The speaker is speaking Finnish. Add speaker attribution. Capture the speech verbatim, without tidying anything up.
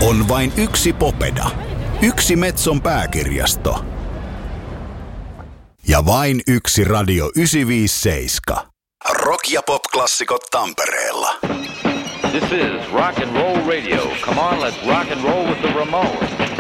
Speaker 1: On vain yksi Popeda, yksi Metson pääkirjasto ja vain yksi Radio yhdeksänsataaviisikymmentäseitsemän. Rock- ja pop-klassikot Tampereella.
Speaker 2: This is Rock and Roll Radio. Come on, let's rock and roll with the Ramones.